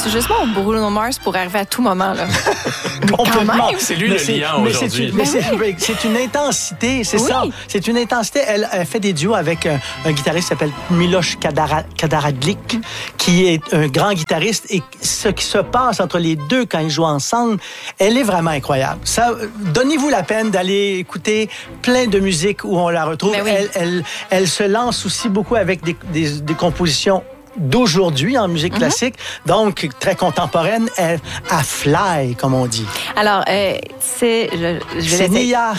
c'est juste mon Bruno Mars pour arriver à tout moment, là. Complètement. C'est lui le lion aujourd'hui. C'est une intensité, c'est ça. C'est une intensité. Elle fait des duos avec un guitariste qui s'appelle Miloš Karadzic, qui est un grand guitariste. Et ce qui se passe entre les deux quand ils jouent ensemble, elle est vraiment incroyable. Donnez-vous la peine d'aller écouter plein de musique où on la retrouve. Elle se lance aussi beaucoup avec des compositions d'aujourd'hui en musique classique, donc très contemporaine, à fly, comme on dit. Alors, c'est Nia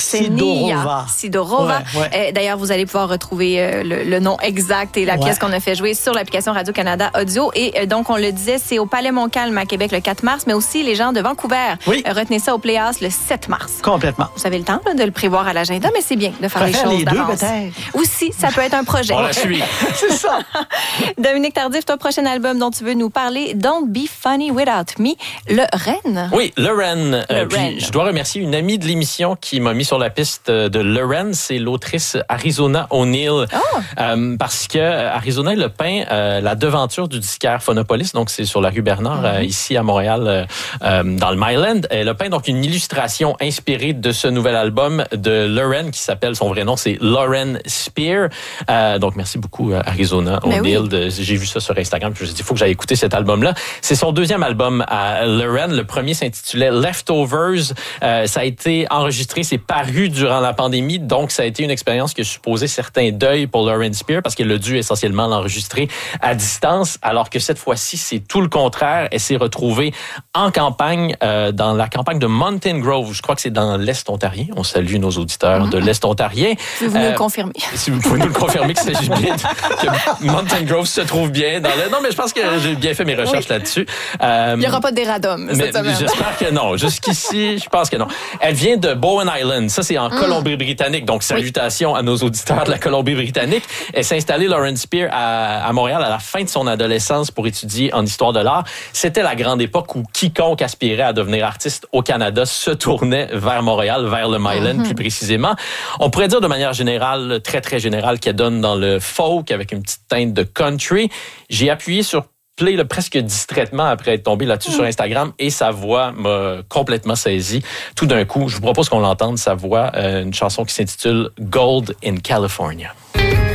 Sidorova. Ouais. D'ailleurs, vous allez pouvoir retrouver le nom exact et la pièce qu'on a fait jouer sur l'application Radio-Canada Audio. Et donc, on le disait, c'est au Palais Montcalm à Québec le 4 mars, mais aussi les gens de Vancouver. Oui. Retenez ça au Playhouse le 7 mars. Complètement. Vous avez le temps de le prévoir à l'agenda, mais c'est bien de faire les choses d'avance. peut-être. Aussi, ça peut être un projet. On la suit. C'est ça. Dominique Tardif, ton prochain album dont tu veux nous parler, Don't Be Funny Without Me, Le Ren. Oui, Le Ren. Puis, je dois remercier une amie de l'émission qui m'a mis sur la piste de Le Ren, c'est l'autrice Arizona O'Neill. Parce que Arizona, elle a peint la devanture du disquaire Phonopolis, donc c'est sur la rue Bernard, ici à Montréal, dans le Myland. Elle a peint donc une illustration inspirée de ce nouvel album de Le Ren, qui s'appelle, son vrai nom, c'est Lauren Spear. Donc, merci beaucoup, Arizona O'Neill. J'ai vu ça sur Instagram, puis je me suis dit, il faut que j'aille écouter cet album-là. C'est son deuxième album à Lauren. Le premier s'intitulait Leftovers. Ça a été enregistré, c'est paru durant la pandémie, donc ça a été une expérience qui a supposé certains deuils pour Lauren Spear, parce qu'elle a dû essentiellement l'enregistrer à distance, alors que cette fois-ci, c'est tout le contraire. Elle s'est retrouvée en campagne, dans la campagne de Mountain Grove. Je crois que c'est dans l'Est ontarien. On salue nos auditeurs de l'Est ontarien. Si vous nous le confirmez. Si vous pouvez nous le confirmer qu'il s'agit bien que Mountain Grove se trouve bien non, mais je pense que j'ai bien fait mes recherches là-dessus. Il n'y aura pas d'Eradom cette semaine. J'espère que non. Jusqu'ici, je pense que non. Elle vient de Bowen Island. Ça, c'est en Colombie-Britannique. Donc, salutations à nos auditeurs de la Colombie-Britannique. Elle s'est installée, Lauren Spear, à Montréal à la fin de son adolescence pour étudier en histoire de l'art. C'était la grande époque où quiconque aspirait à devenir artiste au Canada se tournait vers Montréal, vers le Myland plus précisément. On pourrait dire de manière générale, très, très générale, qu'elle donne dans le folk avec une petite teinte de country. J'ai appuyé sur play presque distraitement après être tombé là-dessus sur Instagram et sa voix m'a complètement saisi. Tout d'un coup, je vous propose qu'on l'entende, sa voix, une chanson qui s'intitule Gold in California.